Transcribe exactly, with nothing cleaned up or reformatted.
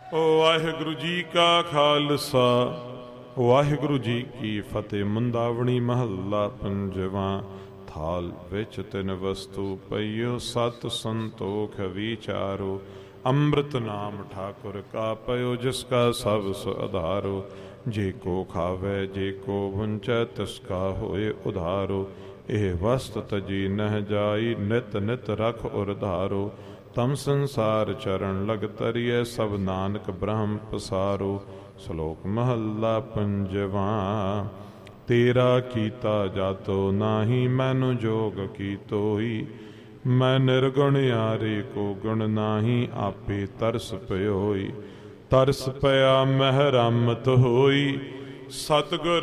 ਵਾਹਿਗੁਰੂ ਜੀ ਕਾ ਖਾਲਸਾ ਵਾਹਿਗੁਰੂ ਜੀ ਕੀ ਫਤਿਹ। ਮੁੰਦਾਵਣੀ ਮਹੱਲਾ ਪੰਜਵਾਂ। ਥਾਲ ਵਿੱਚ ਤਿੰਨ ਵਸਤੂ ਪਈਓ, ਸਤ ਸੰਤੋਖ ਵਿਚਾਰੋ। ਅੰਮ੍ਰਿਤ ਨਾਮ ਠਾਕੁਰ ਕਾ ਪਇਓ, ਜਿਸ ਕਾ ਸਭ ਸੁ ਆਧਾਰੋ। ਜੇ ਕੋ ਖਾਵੇ ਜੇ ਕੋ ਵੰਚੈ, ਤਿਸ ਕਾ ਹੋਏ ਉਧਾਰੋ। ਇਹ ਵਸਤ ਤਜੀ ਨਹਿ ਜਾਈ, ਨਿਤ ਨਿਤ ਰਖ ਉਰਧਾਰੋ। ਤਮ ਸੰਸਾਰ ਚਰਨ ਲਗ ਤਰੀਐ, ਸਭ ਨਾਨਕ ਬ੍ਰਹਮ ਪਸਾਰੋ। ਸ਼ਲੋਕ ਮਹੱਲਾ ਪੰਜਵਾਂ। ਤੇਰਾ ਕੀਤਾ ਜਾਤੋ ਨਾਹੀ, ਮੈਨੂੰ ਜੋਗ ਕੀਤੋਈ। ਮੈਂ ਨਿਰਗੁਣ ਆਰੇ ਕੋ ਗੁਣ ਨਾਹੀ, ਆਪੇ ਤਰਸ ਪਇਓਈ। ਤਰਸ ਪਿਆ ਮਹਿ ਰਮਤ ਹੋਈ, ਸਤਿਗੁਰ